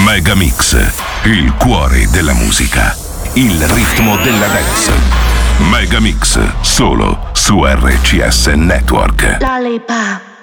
Megamix, il cuore della musica, il ritmo della dance. Megamix, solo su RCS Network. Lollipop.